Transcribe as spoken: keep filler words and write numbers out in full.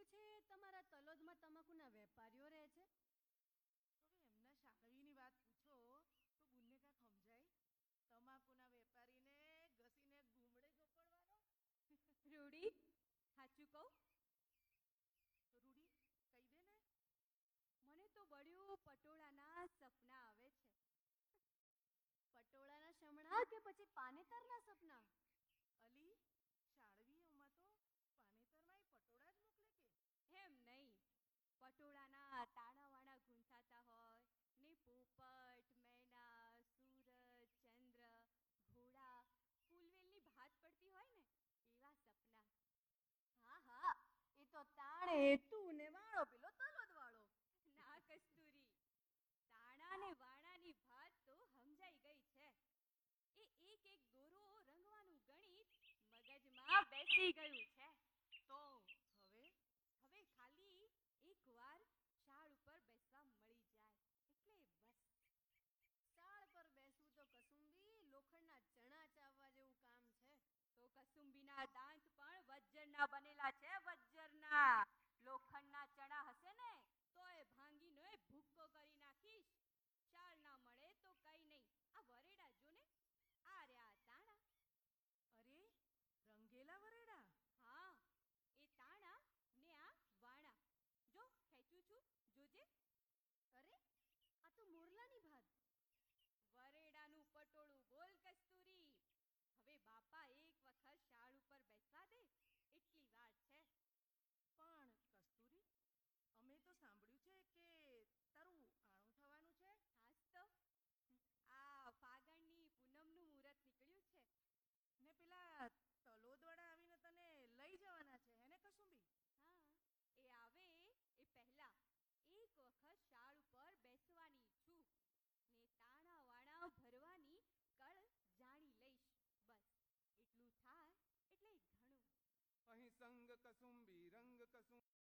છે તમારા તલોદમાં તમાકુના વેપારીઓ રહે છે. હવે એમના શાળવીની વાત પૂછો તો બુનને કાંક સમજાય. તમાકુના વેપારીને ઘસીને ગુમડે ચોપડવાનો. રૂડી, સાચું કહું? રૂડી કહી દે ને. મને તો બળ્યું પટોળાના સપના આવે છે. પટોળાના શમણા કે પછી પાનેતરના સપના? અલી શાળવીઓમાં તો પાનેતરમાંય પટોળા જ મોકલે કે. એમ નહીં, પટોળાના તાણાવાણા ગૂંથાતા હોય ને પોપટ, મેના, સૂરજ, ચંદ્ર, ઘોડા, ફૂલવેલની ભાત પડતી હોય ને એવા સપના. હા હા, એ તો તાણે તું ને વાળો પેલો તલોદ વાળો. ના કસ્તુરી, તાણા ને વાણાની ભાત તો સમજાઈ ગઈ છે. એ એક એક દોરો રંગવાનું ગણિત મગજમાં બેસી ગયું છે. તો હવે હવે ખાલી એકવાર શાળ ઉપર બેસવા મળી જાય એટલે બસ. શાળ પર બેસવું તો કસુંબી લોખંડના ચણા ચાવવા જેવું કામ છે. તો કસુંબીના દાંત પણ વજ્જરના બનેલા છે, વજ્જરના. લોખંડના ચણા હશે ને તો એ ભાંગીને ભૂક્કો કરી નાખીશ. શાળ ના મળે તો કઈ નહીં, આ વરેડા જો ને, આ રહ્યા તાણા. અરે રંગેલા વરેડા? હા, એ તાણા ને આ વાણા. જો ખેંચું છું, જોજે. અરે આ તો મોરલાની ભાત. વરેડાનું પટોળું બોલ કસ્તુરી. હવે બાપા એક વખત શાળ ઉપર બેસવા દે એટલી વાર છે. પણ કસ્તુરી, અમે તો સાંભળ્યું છે કે તારું આણું થવાનું છે. હાસ તો, આ ફાગણની પૂનમનું મુહૂર્ત નીકળ્યું છે. ને પેલા તલોદવાળા આવીને તને લઈ જવાના છે હેને કસુંબી? હા, એ આવે એ પહેલા એક વખત શાળ ઉપર બેસવાની છું ને તાણા વાણા ભરવાની કળ જાણી લઈશ. બસ એટલું થાય એટલે ઘણું. અહીં સંગ કસુંબી રંગ કસુંબી